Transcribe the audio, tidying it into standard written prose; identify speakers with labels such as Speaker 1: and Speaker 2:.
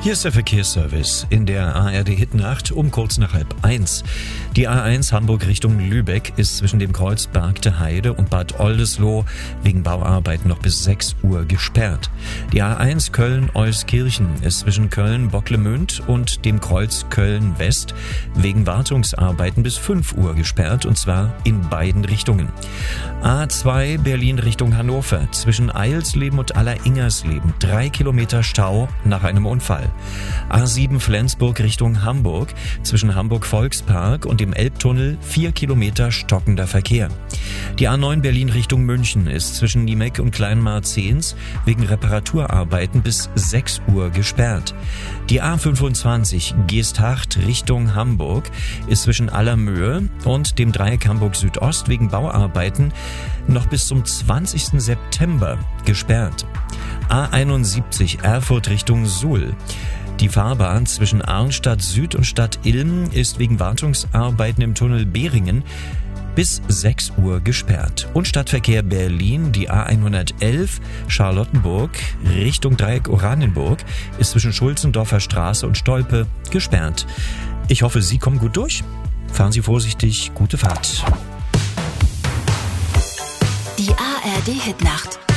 Speaker 1: Hier ist der Verkehrsservice in der ARD-Hitnacht um kurz nach 12:30. Die A1 Hamburg Richtung Lübeck ist zwischen dem Kreuz Bargte Heide und Bad Oldesloe wegen Bauarbeiten noch bis 6 Uhr gesperrt. Die A1 Köln-Euskirchen ist zwischen Köln-Bocklemünd und dem Kreuz Köln-West wegen Wartungsarbeiten bis 5 Uhr gesperrt, und zwar in beiden Richtungen. A2 Berlin Richtung Hannover zwischen Eilsleben und Alleringers-Leben 3 Kilometer Stau nach einem Unfall. A7 Flensburg Richtung Hamburg zwischen Hamburg-Volkspark und dem Elbtunnel 4 Kilometer stockender Verkehr. Die A9 Berlin Richtung München ist zwischen Niemeck und Kleinmarzehns wegen Reparaturarbeiten bis 6 Uhr gesperrt. Die A25 Geesthacht Richtung Hamburg ist zwischen Allermöhe und dem Dreieck Hamburg Südost wegen Bauarbeiten noch bis zum 20. September gesperrt. A71 Erfurt Richtung Suhl. Die Fahrbahn zwischen Arnstadt Süd und Stadt Ilm ist wegen Wartungsarbeiten im Tunnel Behringen bis 6 Uhr gesperrt. Und Stadtverkehr Berlin, die A111 Charlottenburg Richtung Dreieck Oranienburg ist zwischen Schulzendorfer Straße und Stolpe gesperrt. Ich hoffe, Sie kommen gut durch. Fahren Sie vorsichtig, gute Fahrt.
Speaker 2: Die ARD-Hitnacht.